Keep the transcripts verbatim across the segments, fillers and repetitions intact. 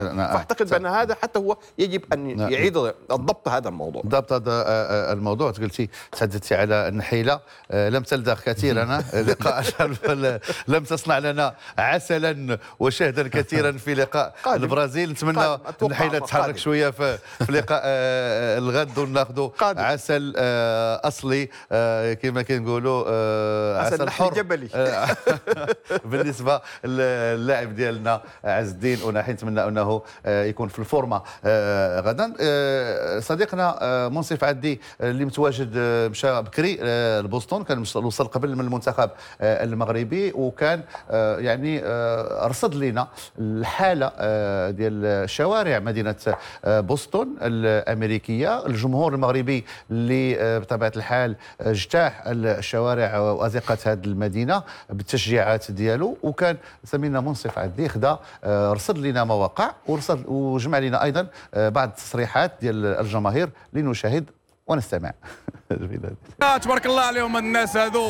فاعتقد بان هذا حتى هو يجب ان يعيد الضبط هذا الموضوع. ضبط هذا الموضوع. قلتي تحدثتي على النحيله، لم تلدغ كثيرا لقاء لم تصنع لنا عسلا وشهدا كثيرا في لقاء قادم. البرازيل. نتمنى النحيله تتحرك شويه في, في لقاء الغد وناخذوا عسل اصلي كما كنقولوا، عسل حر جبلي. بالنسبه للاعب ديالنا عز الدين أناحي، نتمنى انه يكون في الفورمه غدا. صديقنا منصف عدي اللي متواجد مشى بكري لبوسطن، كان وصل قبل من المنتخب المغربي، وكان يعني رصد لنا الحاله ديال شوارع مدينه بوسطن الامريكيه. الجمهور المغربي اللي بطبيعه الحال اجتاح الشوارع وازقه هذه المدينه بالتشجيعات ديالو، وكان زميلنا منصف عدي خدا رصد لنا مواقع ورصد وجمع لنا ايضا بعض التصريحات ديال الجماهير لنشاهد ونستمع. تبارك الله عليهم الناس هذو،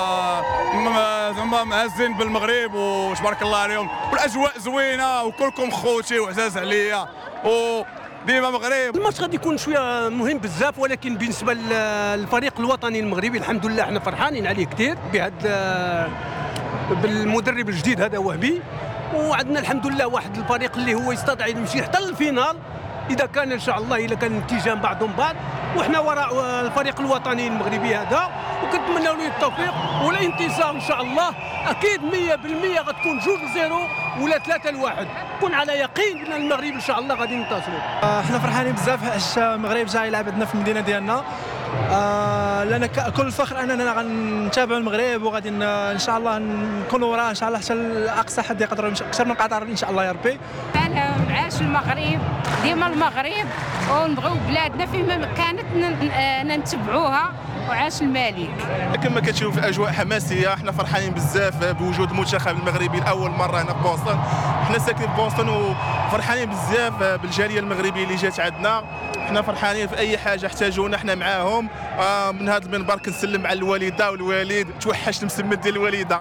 زعما معزين بالمغرب وتبارك الله عليهم، والاجواء زوينه وكلكم خوتي وعزاز عليا وديما مغرب. الماتش غادي يكون شويه مهم بزاف، ولكن بالنسبه للفريق الوطني المغربي الحمد لله احنا فرحانين عليه كثير بهذا بالمدرب الجديد هذا وهبي، وعندنا الحمد لله واحد الفريق اللي هو يستطيع يمشي حتى للفينال اذا كان ان شاء الله، اذا كان الاتجاه بعضهم بعض، وحنا وراء الفريق الوطني المغربي هذا، وكنتمنى له التوفيق والانتصار ان شاء الله. اكيد مية بالمية غتكون جوج لزيرو ولا ثلاثة لواحد، كون على يقين ان المغرب ان شاء الله غادي ينتصروا. احنا فرحانين بزاف حيت المغرب جاي يلعب عندنا في المدينه ديالنا. آه لنا كل الفخر اننا غنتابعوا المغرب، وغادي ان شاء الله نكونوا وراه ان شاء الله حتى لاقصى حد يقدروا، اكثر من قطر ان شاء الله يا ربي. عاش المغرب، ديما المغرب، ونبغيو بلادنا فيما كانت نتبعوها، وعاش الملك. كما كتشوف الاجواء حماسيه، احنا فرحانين بزاف بوجود المنتخب المغربي لاول مره هنا في بوسطن. احنا ساكنين في بوسطن وفرحانين بزاف بالجاليه المغربيه اللي جات عندنا. احنا فرحانين في اي حاجه احتاجونا احنا معاهم. آه من هذا المنبر كنسلم على الوالده والوالد، توحشت المسمى ديال الوالده.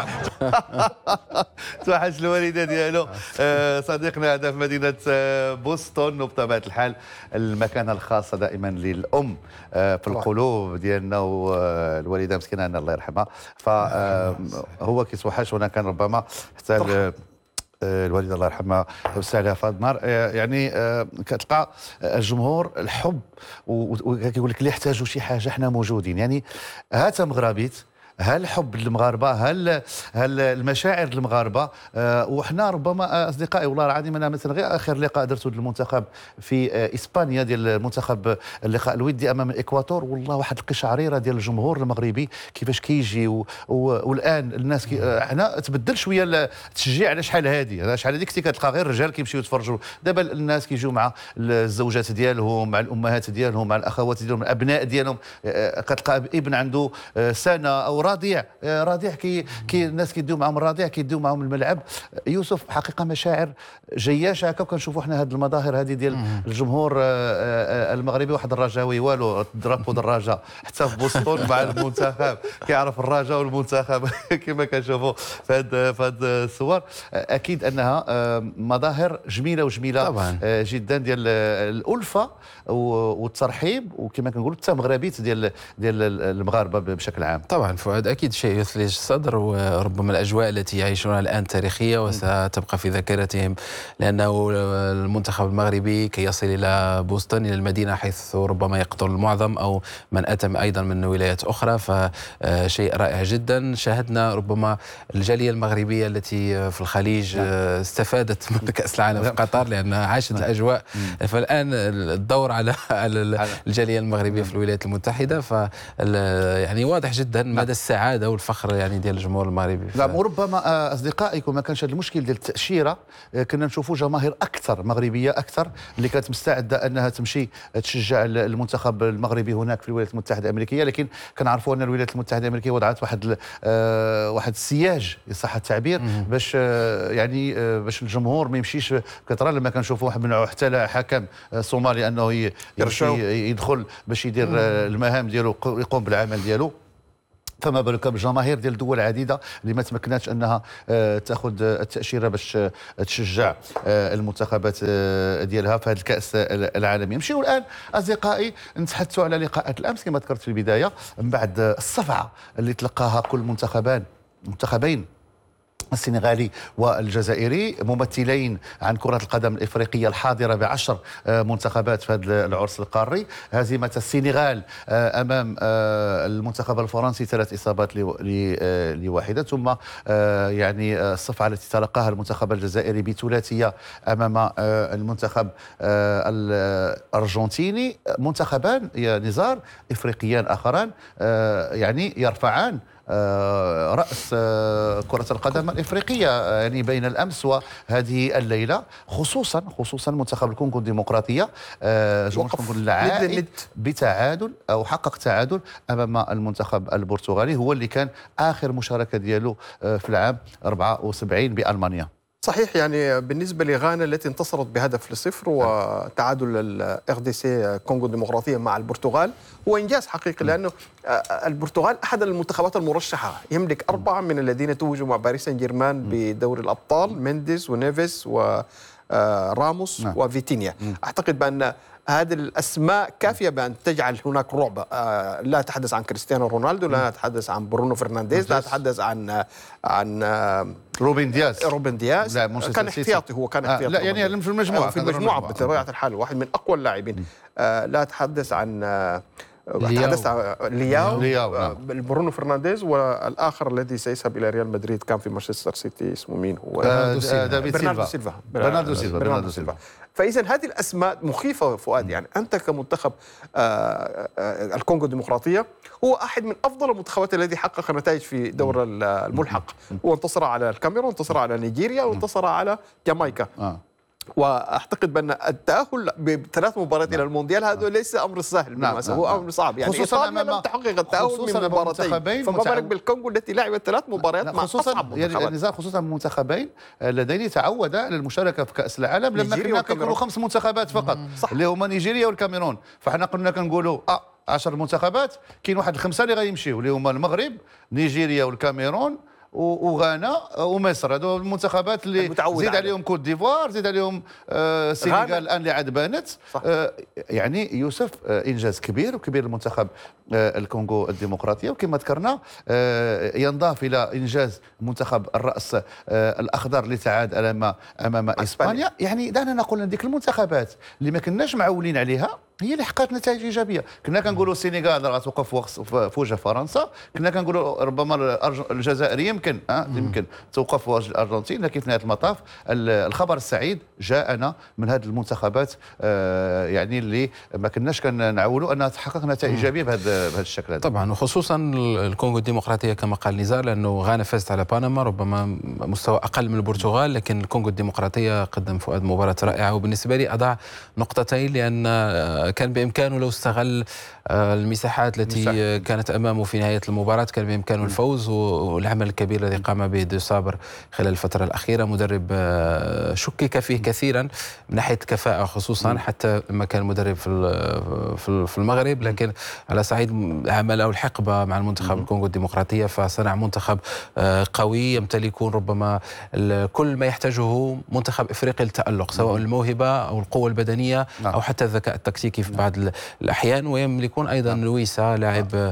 توحش الوالده ديالو. آه صديقنا هذا في مدينه بوسطن، وبطبيعه الحال المكانه الخاصه دائما للام آه في القلوب ديالنا، والوالده مسكينه الله يرحمها، فهو كيتوحش. هنا كان ربما حتى الوالده الله يرحمها والسي فاطمه، يعني كتلقى الجمهور الحب، وكيقول لك اللي يحتاجوا شي حاجه احنا موجودين. يعني هات مغربيت، هل حب المغاربه، هل هل المشاعر المغاربه. أه وحنا ربما اصدقائي والله العظيم، انا مثلا غير اخر لقاء درته للمنتخب في أه اسبانيا ديال المنتخب اللقاء الودي امام الاكواتور، والله واحد القشعريره ديال الجمهور المغربي كيفاش كيجي، والان الناس كي حنا تبدل شويه التشجيع على شحال هادي. على شحال هادي كنتي كتلقى غير الرجال كيمشيو يتفرجوا، دابا الناس كيجيو مع الزوجات ديالهم، مع الامهات ديالهم، مع الاخوات ديالهم، الابناء ديالهم. أه كتلقى ابن عنده سنه او رضيع رضيع كي كي الناس كيديو معهم الرضيع، كيديو معهم الملعب. يوسف حقيقه مشاعر جياشه هكا، وكنشوفوا حنا هذه المظاهر هذه ديال الجمهور المغربي. واحد الرجاوي والو درابو دراجه حتى في بوسطن مع المنتخب، كيعرف الرجاء والمنتخب كما كنشوفوا في هذه في هذه الصور. اكيد انها مظاهر جميله وجميله طبعا جدا ديال الالفه والترحيب، وكما كنقولوا التمغربيت ديال ديال المغاربه بشكل عام. طبعا فؤاد، اكيد شيء يثلج الصدر، وربما الاجواء التي يعيشونها الان تاريخيه وستبقى في ذاكرتهم، لانه المنتخب المغربي كي يصل الى بوسطن، الى المدينه حيث ربما يقطر المعظم او من اتى ايضا من ولايات اخرى، فشيء رائع جدا. شاهدنا ربما الجاليه المغربيه التي في الخليج استفادت من كاس العالم في قطر لانها عاشت الاجواء، فالان الدور على على الجاليه المغربيه في الولايات المتحده، ف يعني واضح جدا مدى السعاده والفخر يعني ديال الجمهور المغربي. نعم، وربما اصدقائكم ما كانش هذا المشكل ديال التاشيره، كنا نشوفوا جماهير اكثر مغربيه اكثر اللي كانت مستعده انها تمشي تشجع المنتخب المغربي هناك في الولايات المتحده الامريكيه، لكن كنعرفوا ان الولايات المتحده الامريكيه وضعت واحد آه واحد السياج صح التعبير باش آه يعني آه باش الجمهور ما يمشيش كثره. لما كنشوفوا منعوا حتى حكم صومالي انه يدخل باش يدير المهام ديالو، يقوم بالعمل ديالو. فما بالك بالجماهير ديال دول عديده اللي ما تمكناتش انها تاخذ التاشيره باش تشجع المنتخبات ديالها في هذا الكاس العالمي. نمشيو الان اصدقائي نتحدثوا على لقاءات الامس كما ذكرت في البدايه من بعد الصفعه اللي تلقاها كل منتخبان منتخبين السنغالي والجزائري، ممثلين عن كرة القدم الإفريقية الحاضرة بعشر منتخبات في هذا العرس القاري. هزيمة السنغال أمام المنتخب الفرنسي ثلاث إصابات لواحدة، ثم يعني الصفعة التي تلقاها المنتخب الجزائري بثلاثية أمام المنتخب الأرجنتيني. منتخبان يا نزار إفريقيان آخران يعني يرفعان رأس كرة القدم الإفريقية يعني بين الأمس وهذه الليلة، خصوصا خصوصا منتخب الكونغو الديمقراطية العائد بتعادل أو حقق تعادل أمام المنتخب البرتغالي، هو اللي كان آخر مشاركة ديالو في العام أربعة وسبعين بألمانيا. صحيح، يعني بالنسبة لغانا التي انتصرت بهدف لصفر وتعادل الار دي سي كونغو الديمقراطية مع البرتغال هو إنجاز حقيقي، لأنه البرتغال أحد المنتخبات المرشحة، يملك أربعة من الذين توجوا مع باريس سان جيرمان بدوري الأبطال، مينديز ونيفيس وراموس وفيتينيا. أعتقد بأن هذه الأسماء كافية بأن تجعل هناك رعب. لا أتحدث عن كريستيانو رونالدو، لا أتحدث عن برونو فرنانديز، لا أتحدث عن عن روبن دياز. روبن دياز كان احتياطي، هو كان احتياطي. لا يعني في المجموعة في المجموعة بطبيعة الحال واحد من أقوى اللاعبين. لا أتحدث عن أتحدث عن لياو, لياو. برونو فرنانديز، والآخر الذي سيذهب إلى ريال مدريد كان في مانشستر سيتي، اسمه مين هو؟ برناردو سيلفا. برناردو سيلفا. برناردو سيلفا. فإذا هذه الأسماء مخيفة فؤاد. يعني أنت كمنتخب الكونغو الديمقراطية هو أحد من أفضل المنتخبات الذي حقق نتائج في دور الملحق، وانتصر على الكاميرون، انتصر على نيجيريا، وانتصر على جامايكا. واعتقد بان التاهل بثلاث مباريات الى المونديال هذا ليس امر سهل بالمناسبه، هو امر صعب. يعني خصوصا لم تحقق التاهل من مباراتين، فما بالك بالكونغو التي لعبت ثلاث مباريات مع اصعب منتخبات. نزار خصوصا منتخبين اللذين تعودا على المشاركه في كاس العالم لما كنا كنقولوا خمس منتخبات فقط اللي هما نيجيريا والكاميرون، فاحنا كنا كنقولوا اه عشر منتخبات، كاين واحد الخمسه اللي غيمشيو اللي هما المغرب، نيجيريا والكاميرون وغانا ومصر. هذو المنتخبات اللي زيد عليهم كوت ديفوار، زيد عليهم آه السنغال الان اللي عاد بانت. آه يعني يوسف آه انجاز كبير وكبير المنتخب آه الكونغو الديمقراطيه، وكما ذكرنا آه ينضاف الى انجاز منتخب الراس آه الاخضر اللي تعادل امام امام اسبانيا. يعني دعنا نقول ان ديك المنتخبات اللي ما كناش معولين عليها هي اللي حققت نتائج ايجابيه. كنا كنقولوا السنغال غتوقف في وجه فرنسا، كنا كنقولوا ربما الجزائر يمكن اه يمكن توقف في وجه الارجنتين، لكن في نهايه المطاف الخبر السعيد جاءنا من هذه المنتخبات آه يعني اللي ما كناش كنعولوا انها تحقق نتائج ايجابيه بهذا بهذا الشكل هذا. طبعا، وخصوصا الكونغو الديمقراطيه كما قال نزار، لانه غانا فازت على بنما ربما مستوى اقل من البرتغال، لكن الكونغو الديمقراطيه قدم فؤاد مباراه رائعه، وبالنسبه لي اضع نقطتين لان كان بإمكانه لو استغل المساحات التي مساحة. كانت أمامه في نهاية المباراة كان بإمكانه الفوز، والعمل الكبير الذي قام به دو صابر خلال الفترة الأخيرة. مدرب شكك فيه كثيرا من ناحية كفاءة، خصوصا حتى لما كان مدرب في في المغرب، لكن على صعيد عمله الحقبة مع المنتخب الكونغو الديمقراطية فصنع منتخب قوي يمتلكون ربما كل ما يحتاجه منتخب إفريقي للتألق، سواء الموهبة أو القوة البدنية أو حتى الذكاء التكتيكي في بعض الأحيان. ويملكون أيضا لويسا لاعب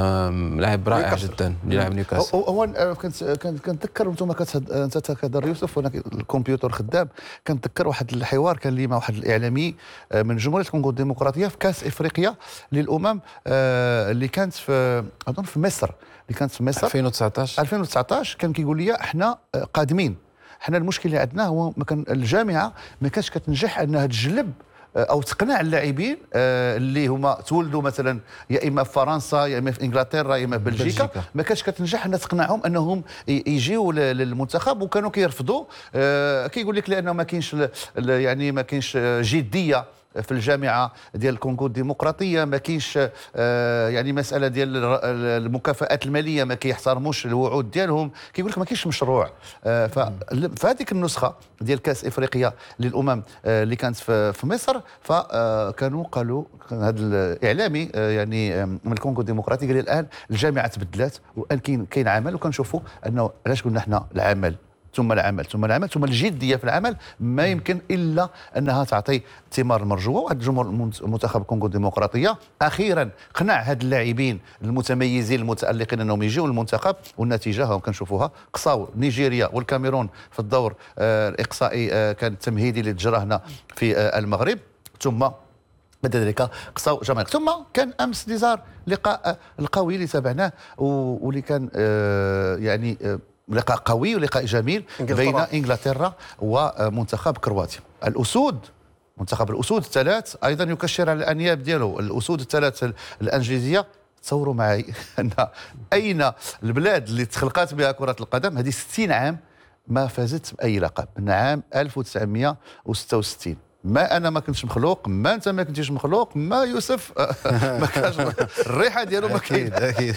لاعب رائع جدا لاعب نيوكاسل. هو كنت كنتذكر انتم انت كدر يوسف وانا الكمبيوتر خدام، كنتذكر واحد الحوار كان لي مع واحد الاعلامي من جمهوريه الكونغو الديمقراطيه في كاس افريقيا للامم اللي كانت في اظن في مصر، اللي كانت في مصر ألفين وتسعطاش ألفين وتسعطاش كان كيقول لي احنا قادمين، احنا المشكل اللي عندنا هو ما كان الجامعه ما كانتش كتنجح انها تجلب او تقنع اللاعبين اللي هما تولدوا مثلا يا اما في فرنسا يا اما في انجلترا يا اما في بلجيكا، ما كانتش كتنجح انها تقنعهم انهم يجيوا للمنتخب، وكانوا كيرفضوا. كيقول لك لانه ما كاينش يعني ما كاينش جديه في الجامعه ديال الكونغو الديمقراطيه، ما كاينش آه يعني مساله ديال المكافآت الماليه، ما كيحترموش الوعود ديالهم، كيقول لك ما كاينش مشروع. آه فهذيك النسخه ديال كاس افريقيا للامم آه اللي كانت في, في مصر، فكانوا قالوا هذا الاعلامي آه يعني من الكونغو الديمقراطي قال الان الجامعه تبدلات والان كاين كاين عمل، وكنشوفوا انه علاش قلنا احنا العمل ثم العمل ثم العمل ثم الجديه في العمل ما يمكن الا انها تعطي ثمار المرجوه. وهذا الجمهور المنتخب الكونغو الديمقراطيه اخيرا قنع هاد اللاعبين المتميزين المتالقين انهم يجيوا للمنتخب، والنتيجه ها كنشوفوها، قصاو نيجيريا والكاميرون في الدور آه الاقصائي آه كان التمهيدي اللي تجرى هنا في آه المغرب، ثم بعد ذلك قصاو جامايك. ثم كان امس نزار لقاء القوي اللي تابعناه واللي كان آه يعني آه لقاء قوي ولقاء جميل بين انجلترا ومنتخب كرواتيا. الاسود منتخب الاسود الثلاث ايضا يكشر على الانياب ديالو، الاسود الثلاث الانجليزيه. تصوروا معي ان اين البلاد اللي تخلقات بها كره القدم هذه ستين عام ما فازت باي لقب من عام ألف وتسعمائة وستة وستين. ما انا ما كنتش مخلوق، ما انت ما كنتيش مخلوق، ما يوسف ما كانش الريحه ديالو ما كاين اكيد.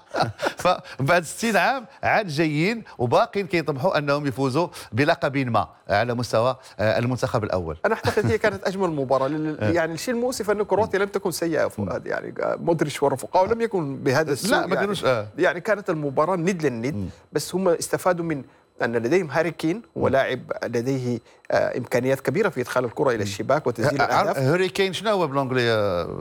فبعد ستين عام عاد جايين وباقيين كيطمحوا انهم يفوزوا بلقب ما على مستوى المنتخب الاول. انا اعتقد هي كانت اجمل مباراه يعني الشيء المؤسف ان كرواتيا لم تكن سيئه فؤاد، يعني مودريتش ورفقائه لم يكن بهذا السوء، لا ما كانوش يعني, يعني كانت المباراه ند للند، بس هم استفادوا من أن لديهم هاري كين ولاعب لديه آه إمكانيات كبيرة في إدخال الكرة إلى الشباك وتسجيل الأهداف. هاري كين شنو هو بالانجلي؟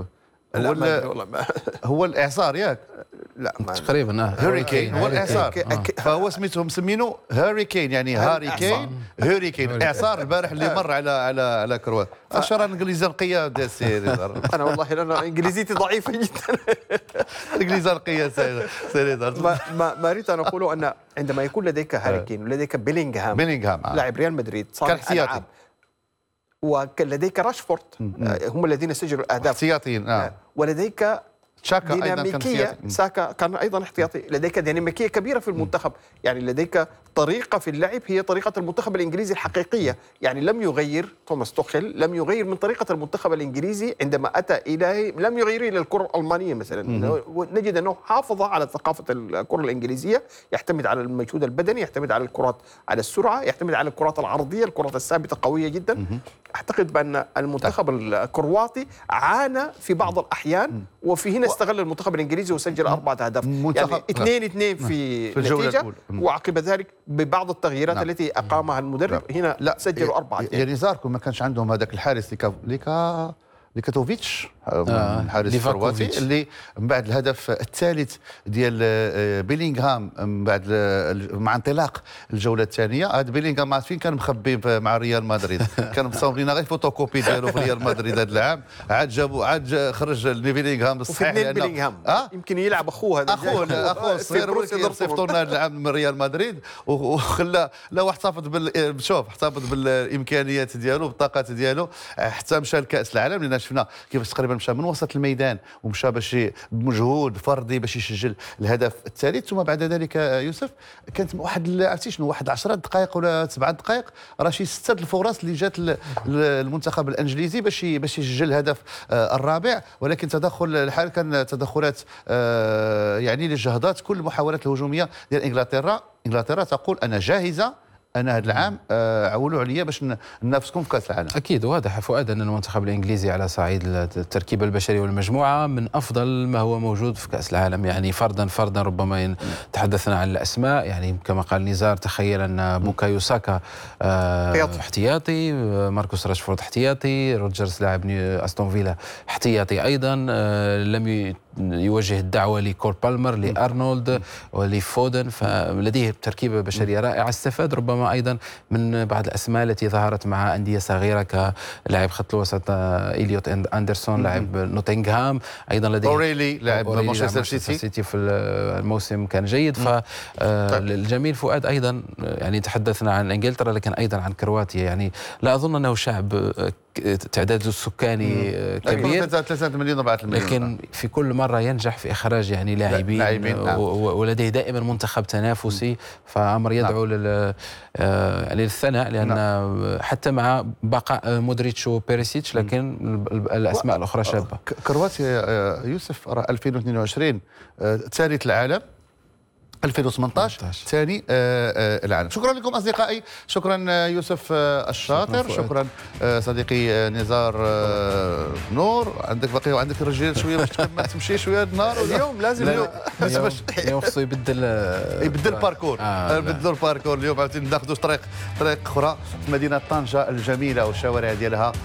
هو هو الإعصار ياك؟ لا تقريبا هاري كين هو الإعصار، فهو سميتهم مسمينه هاري كين، يعني هاري كين هاري كين إعصار البارح اللي مر على على على كرواتيا. اشهر الانجليزيه نقيه ديال السير. انا والله انا انجليزيتي ضعيفه جدا. الانجليزيه نقيه سير. ما ما اريد ان اقوله ان عندما يكون لديك هاري كين ولديك بيلينغهام بيلينغهام لاعب ريال مدريد صانع العاب، ولديك راشفورد هم الذين سجلوا الاهداف احتياطيين، ولديك شاكا ديناميكيه أيضاً ساكا كان ايضا احتياطي، لديك ديناميكيه كبيره في المنتخب، يعني لديك طريقه في اللعب هي طريقه المنتخب الانجليزي الحقيقيه، يعني لم يغير توماس توخيل لم يغير من طريقه المنتخب الانجليزي عندما اتى الى لم يغير الى الكره الالمانيه مثلا. نجد انه حافظ على ثقافه الكره الانجليزيه، يعتمد على المجهود البدني، يعتمد على الكرات على السرعه، يعتمد على الكرات العرضيه، الكرات الثابته قويه جدا. اعتقد بان المنتخب الكرواتي عانى في بعض الاحيان، وفي هنا استغل المنتخب الانجليزي وسجل اربعه اهداف، يعني اثنين اثنين في, في النتيجه، وعقب ذلك ببعض التغييرات نعم. التي اقامها المدرب نعم. هنا لا سجلوا اربعه. يعني زاركم ما كانش عندهم هذاك الحارس ليكا ليكا ليكاتوفيتش آه الحارس الكرواتي اللي من بعد الهدف الثالث ديال بيلينغهام من بعد مع انطلاق الجوله الثانيه، هذا بيلينغهام عاد فين كان مخبي مع ريال مدريد، كان مصورين غير فوتوكوبي ديالو في ريال مدريد هذا العام، عاد جابوا عاد خرج بيلينغهام بالصحيح لانه بيلينغهام أه؟ يمكن يلعب اخوه هذا اخوه اخوه الصغير هو اللي صيفطوا لنا هذا العام من ريال مدريد، وخلى لا احتفظ بال شوف احتفظ بالامكانيات ديالو بالطاقات ديالو حتى مشى لكاس العالم، لان شفنا كيفاش تقريبا مشى من وسط الميدان ومشى باش بمجهود فردي باش يسجل الهدف الثالث. ثم بعد ذلك يوسف كانت واحد عرفتي شنو واحد عشرة دقائق ولا سبعة دقائق راه شي ستة الفرص اللي جات المنتخب الانجليزي باش باش يسجل الهدف الرابع، ولكن تدخل الحال كان تدخلات يعني اللي جهضات كل المحاولات الهجوميه ديال انجلترا. انجلترا تقول انا جاهزه، انا هذا العام عولوا عليا باش ننافسكم في كاس العالم. اكيد واضح فؤاد ان المنتخب الانجليزي على صعيد التركيبه البشريه والمجموعه من افضل ما هو موجود في كاس العالم، يعني فردا فردا ربما تحدثنا عن الاسماء، يعني كما قال نزار تخيل ان بوكايو ساكا احتياطي، ماركوس راشفورد احتياطي، روجرز لاعب استون فيلا احتياطي ايضا، لم يوجه الدعوه لكول بالمر لارنولد ولفودن، فلديه تركيبه بشريه رائعه. استفاد ربما ايضا من بعض الاسماء التي ظهرت مع انديه صغيره كلاعب خط الوسط اليوت اندرسون لاعب نوتنغهام، ايضا لديه اوريلي لاعب مانشستر سيتي في الموسم كان جيد. فالجميل فؤاد ايضا يعني تحدثنا عن انجلترا لكن ايضا عن كرواتيا، يعني لا اظن انه شعب تعداد السكاني كبير، ثلاثة مليون أربعة مليون، لكن في كل مرة ينجح في إخراج يعني لاعبين، لاعبين نعم. ولديه دائما منتخب تنافسي، فأمر يدعو نعم. لل للثناء، لأن نعم. حتى مع بقاء مودريتش وبيريسيتش، لكن الأسماء الأخرى شابة. كرواتيا يوسف ألفين واثنين وعشرين ثالث العالم، ألفين وثمانية عشر ثاني العالم. شكرا لكم اصدقائي، شكرا يوسف الشاطر، شكرا صديقي نزار نور. عندك بقيه وعندك رجال شويه باش تمشي شويه النهار اليوم لازم اليوم اليوم خصو يبدل يبدل الباركور، يبدل الباركور اليوم عاوتاني ناخذوا طريق طريق اخرى في مدينه طنجه الجميله والشوارع ديالها